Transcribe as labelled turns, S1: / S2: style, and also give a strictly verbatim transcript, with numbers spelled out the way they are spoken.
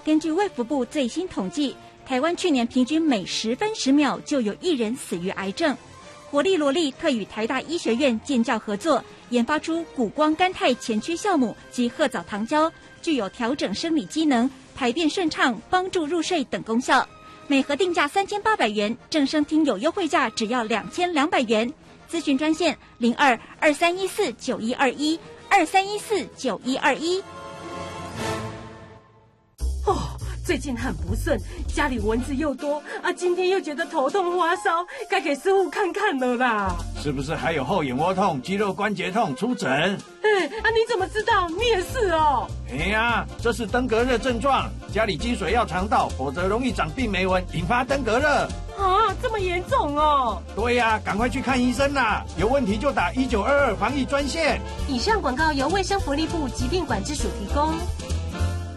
S1: 根据卫福部最新统计，台湾去年平均每十分十秒就有一人死于癌症。活力萝莉特与台大医学院建教合作，研发出谷胱甘肽前驱酵母及褐藻糖胶，具有调整生理机能、排便顺畅、帮助入睡等功效。每盒定价三千八百元，正声听有优惠价只要两千两百元。咨询专线零二二三一四九一二一二三一四九一二一。
S2: 哦，最近很不顺，家里蚊子又多啊，今天又觉得头痛发烧，该给师傅看看了啦。
S3: 是不是还有后眼窝痛、肌肉关节痛？出诊。
S2: 哎啊，你怎么知道？你也是哦。
S3: 哎呀，这是登革热症状，家里积水要常倒，否则容易长病媒蚊，引发登革热。
S2: 啊，这么严重哦？
S3: 对呀，赶快去看医生啦！有问题就打一九二二防疫专线。
S2: 以上广告由卫生福利部疾病管制署提供。